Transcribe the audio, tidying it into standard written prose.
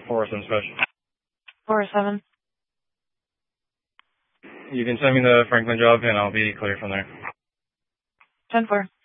407 special. 407. You can send me the Franklin job and I'll be clear from there. 10-4.